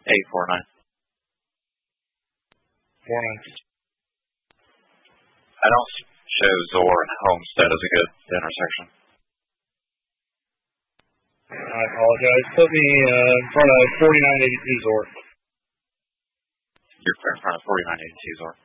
849. 49. I don't show Zor and Homestead as a good intersection. I apologize. Put me in front of 4982 Zor. You're in front of 4982 Zor.